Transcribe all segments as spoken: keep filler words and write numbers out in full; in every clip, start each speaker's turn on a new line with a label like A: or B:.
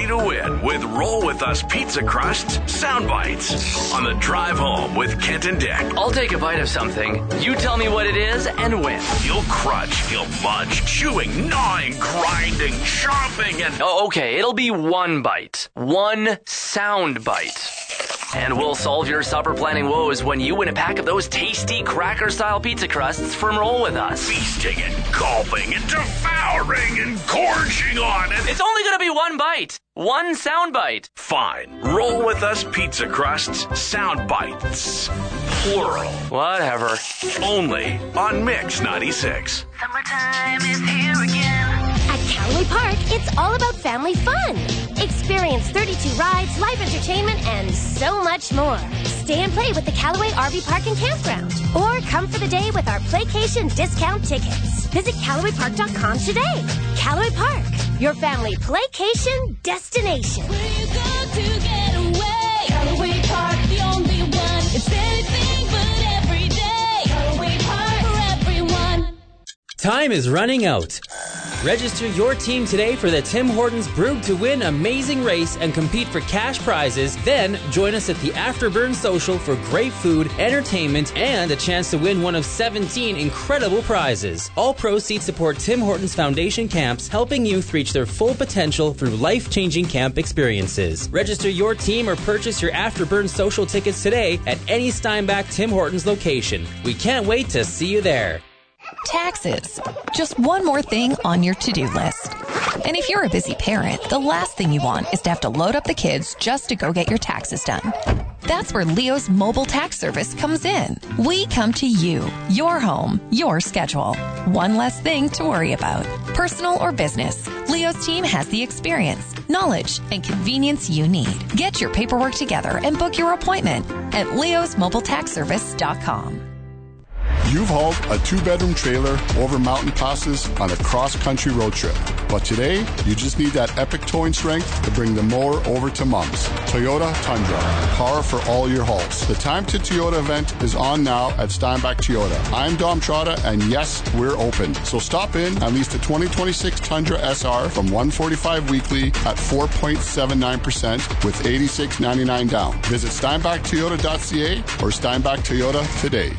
A: ready to win with Roll With Us Pizza Crusts Sound Bites on the drive home with Kent and Dick.
B: I'll take a bite of something. You tell me what it is and win.
A: You'll crunch, you'll munch, chewing, gnawing, grinding, chomping, and...
B: Oh, okay, it'll be one bite. One sound bite. And we'll solve your supper planning woes when you win a pack of those tasty cracker-style pizza crusts from Roll With Us.
A: Feasting and gulping and devouring and gorging on it.
B: It's only gonna be one bite. One sound bite.
A: Fine. Roll With Us Pizza Crusts Sound Bites. Plural.
B: Whatever.
A: Only on Mix ninety-six.
C: Summertime is here again.
D: At Callaway Park, it's all about family fun. Experience thirty-two rides, live entertainment, and so much more. Stay and play with the Callaway R V Park and Campground. Or come for the day with our Playcation discount tickets. Visit Callaway Park dot com today. Callaway Park, your family playcation destination.
C: Where you go to get away. Callaway Park, the only one. It's anything but every day. Callaway Park for everyone.
E: Time is running out. Register your team today for the Tim Hortons Brewed to Win Amazing Race and compete for cash prizes. Then join us at the Afterburn Social for great food, entertainment, and a chance to win one of seventeen incredible prizes. All proceeds support Tim Hortons Foundation camps, helping youth reach their full potential through life-changing camp experiences. Register your team or purchase your Afterburn Social tickets today at any Steinbach Tim Hortons location. We can't wait to see you there.
F: Taxes. Just one more thing on your to-do list. And if you're a busy parent, the last thing you want is to have to load up the kids just to go get your taxes done. That's where Leo's mobile tax service comes in. We come to you, your home, your schedule. One less thing to worry about. Personal or business, Leo's team has the experience, knowledge, and convenience you need. Get your paperwork together and book your appointment at leos mobile tax service dot com.
G: You've hauled a two-bedroom trailer over mountain passes on a cross-country road trip. But today, you just need that epic towing strength to bring the mower over to Mom's. Toyota Tundra. Power for all your hauls. The Time to Toyota event is on now at Steinbach Toyota. I'm Dom Trotta, and yes, we're open. So stop in and lease the twenty twenty-six Tundra S R from one forty-five weekly at four point seven nine percent with eighty-six ninety-nine down. Visit steinbach toyota dot c a or Steinbach Toyota today.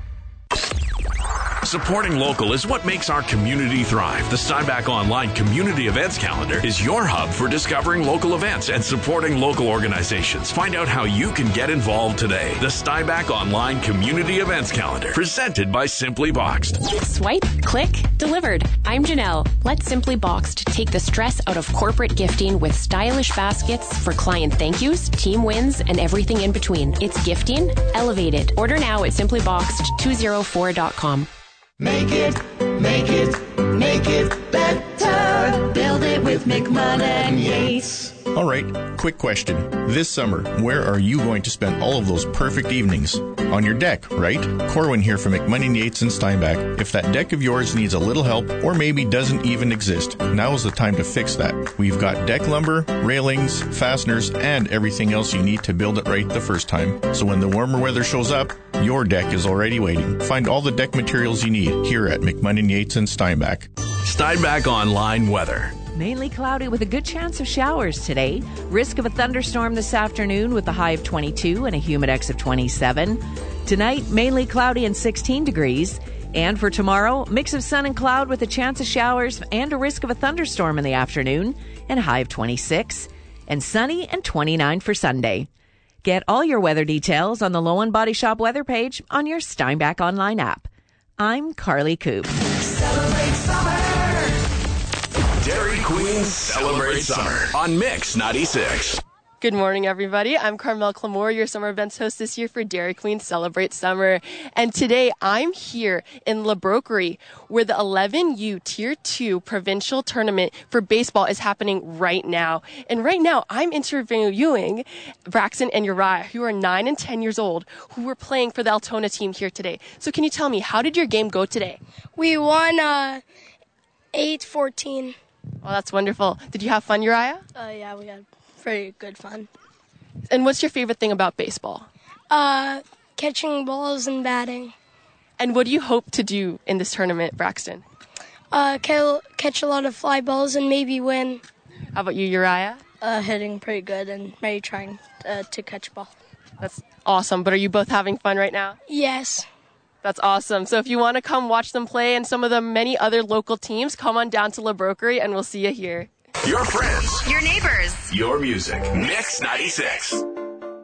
A: Supporting local is what makes our community thrive. The Steinbach Online Community Events Calendar is your hub for discovering local events and supporting local organizations. Find out how you can get involved today. The Steinbach Online Community Events Calendar, presented by Simply Boxed.
H: Swipe, click, delivered. I'm Janelle. Let Simply Boxed take the stress out of corporate gifting with stylish baskets for client thank yous, team wins, and everything in between. It's gifting elevated. Order now at simply boxed two oh four dot com.
I: Make it, make it, make it better. Build it with McMahon and Yates.
J: All right, quick question. This summer, where are you going to spend all of those perfect evenings? On your deck, right? Corwin here from McMahon and Yates and Steinbach. If that deck of yours needs a little help or maybe doesn't even exist, now is the time to fix that. We've got deck lumber, railings, fasteners, and everything else you need to build it right the first time. So when the warmer weather shows up, your deck is already waiting. Find all the deck materials you need here at McMahon and Yates and Steinbach.
A: Steinbach Online Weather.
K: Mainly cloudy with a good chance of showers today. Risk of a thunderstorm this afternoon with a high of twenty-two and a humidex of twenty-seven. Tonight, mainly cloudy and sixteen degrees. And for tomorrow, mix of sun and cloud with a chance of showers and a risk of a thunderstorm in the afternoon and a high of twenty-six. And sunny and twenty-nine for Sunday. Get all your weather details on the Lowen Body Shop weather page on your Steinbach Online app. I'm Carly Coop.
I: Celebrate summer.
A: Dairy Queen Celebrate Summer on Mix ninety-six.
L: Good morning, everybody. I'm Carmel Clamore, your summer events host this year for Dairy Queen Celebrate Summer. And today I'm here in La Broquerie, where the eleven U Tier two Provincial Tournament for baseball is happening right now. And right now I'm interviewing Braxton and Uriah, who are nine and ten years old, who were playing for the Altona team here today. So can you tell me, how did your game go today?
M: We won uh, eight fourteen.
L: Well, that's wonderful. Did you have fun, Uriah?
M: Uh, yeah, we had pretty good fun.
L: And what's your favorite thing about baseball?
M: Uh, catching balls and batting.
L: And what do you hope to do in this tournament, Braxton?
M: Uh, catch a lot of fly balls and maybe win.
L: How about you, Uriah?
M: uh, hitting pretty good and maybe trying uh, to catch a ball.
L: That's awesome. But are you both having fun right now?
M: Yes.
L: That's awesome. So if you want to come watch them play and some of the many other local teams, come on down to La Brokery and we'll see you here.
A: Your friends.
N: Your neighbors.
A: Your music. Mix ninety-six.